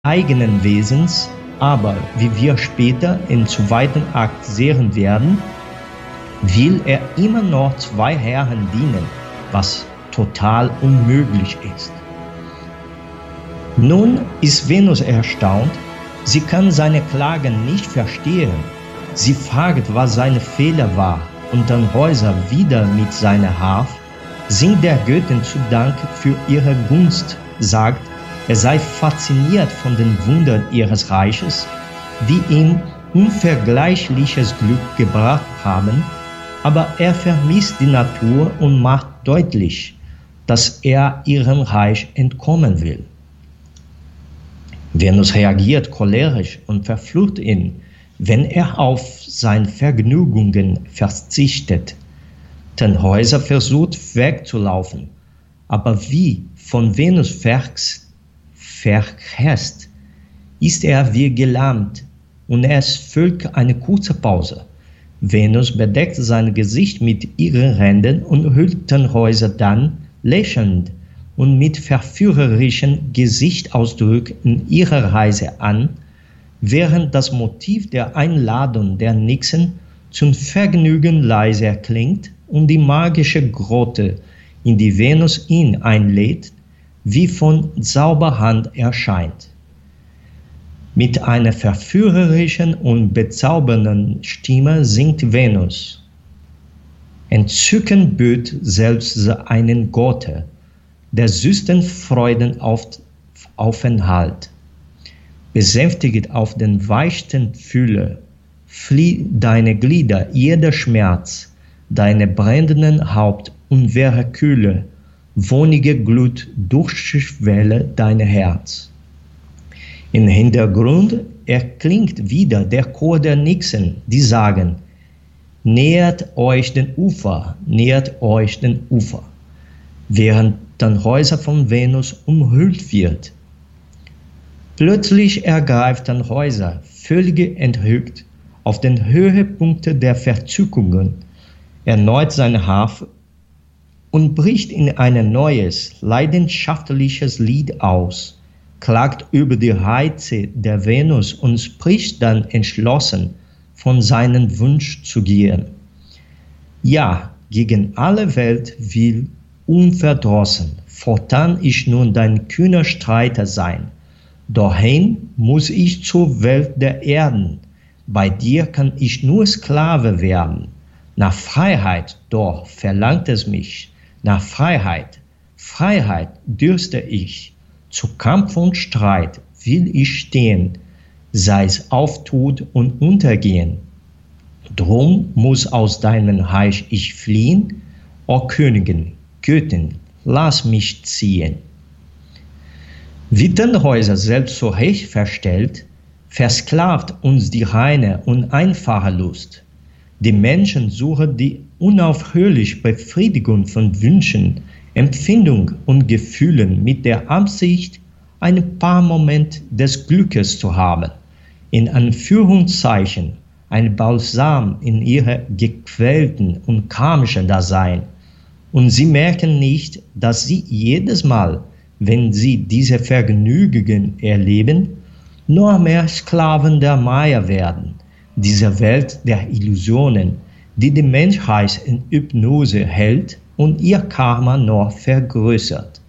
eigenen Wesens, aber, wie wir später im zweiten Akt sehen werden, will er immer noch zwei Herren dienen, was total unmöglich ist. Nun ist Venus erstaunt, sie kann seine Klagen nicht verstehen. Sie fragt, was seine Fehler war, und Tannhäuser wieder mit seiner Harfe singt der Göttin zu Dank für ihre Gunst, sagt, er sei fasziniert von den Wundern ihres Reiches, die ihm unvergleichliches Glück gebracht haben, aber er vermisst die Natur und macht deutlich, dass er ihrem Reich entkommen will. Venus reagiert cholerisch und verflucht ihn, wenn er auf seine Vergnügungen verzichtet. Tannhäuser versucht wegzulaufen, aber wie von Venus verhässt, ist er wie gelähmt und es folgt eine kurze Pause. Venus bedeckt sein Gesicht mit ihren Händen und hüllt Tannhäuser dann lächelnd und mit verführerischen Gesichtsausdrücken ihre Reise an, während das Motiv der Einladung der Nixen zum Vergnügen leiser klingt und die magische Grotte, in die Venus ihn einlädt, wie von Zauberhand erscheint. Mit einer verführerischen und bezaubernden Stimme singt Venus. Entzücken böt selbst einen Gotte, der süßen Freuden Aufenthalt. Besänftigt auf den weichten Fühle, flieh deine Glieder jeder Schmerz, deine brennenden Haupt und wäre Kühle, wohnige Glut durchschwelle dein Herz. Im Hintergrund erklingt wieder der Chor der Nixen, die sagen, nähert euch den Ufer, während Tannhäuser von Venus umhüllt wird. Plötzlich ergreift Tannhäuser, völlig enthüllt, auf den Höhepunkten der Verzückungen, erneut seine Harfe und bricht in ein neues, leidenschaftliches Lied aus, klagt über die Reize der Venus und spricht dann entschlossen, von seinem Wunsch zu gehen. Ja, gegen alle Welt will, unverdrossen, fortan ich nun dein kühner Streiter sein. Dorthin muss ich zur Welt der Erden, bei dir kann ich nur Sklave werden. Nach Freiheit doch verlangt es mich, nach Freiheit, Freiheit dürste ich, zu Kampf und Streit will ich stehen, sei es auf Tod und Untergehen. Drum muss aus deinem Reich ich fliehen, o Königin, Göttin, lass mich ziehen. Wie Tannhäuser selbst so recht verstellt, versklavt uns die reine und einfache Lust. Die Menschen suchen die unaufhörliche Befriedigung von Wünschen, Empfindungen und Gefühlen mit der Absicht, ein paar Momente des Glückes zu haben, in Anführungszeichen ein Balsam in ihre gequälten und karmischen Dasein. Und sie merken nicht, dass sie jedes Mal, wenn sie diese Vergnügungen erleben, nur mehr Sklaven der Maya werden, dieser Welt der Illusionen, die die Menschheit in Hypnose hält und ihr Karma noch vergrößert.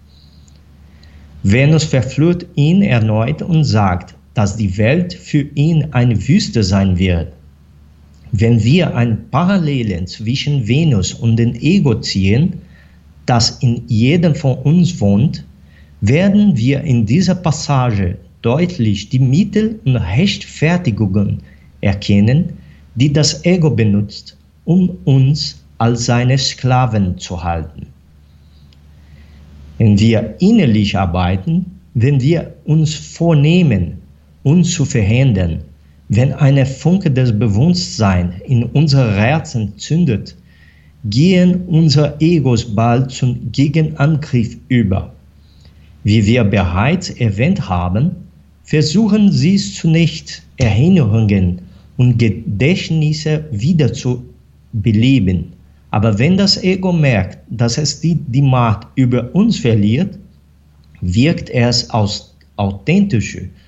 Venus verflucht ihn erneut und sagt, dass die Welt für ihn eine Wüste sein wird. Wenn wir ein Parallelen zwischen Venus und dem Ego ziehen, das in jedem von uns wohnt, werden wir in dieser Passage deutlich die Mittel und Rechtfertigungen erkennen, die das Ego benutzt, um uns als seine Sklaven zu halten. Wenn wir innerlich arbeiten, wenn wir uns vornehmen, uns zu verändern, wenn eine Funke des Bewusstseins in unser Herzen zündet, gehen unsere Egos bald zum Gegenangriff über. Wie wir bereits erwähnt haben, versuchen sie zunächst Erinnerungen und Gedächtnisse wieder zu beleben. Aber wenn das Ego merkt, dass es die Macht über uns verliert, wirkt es aus authentische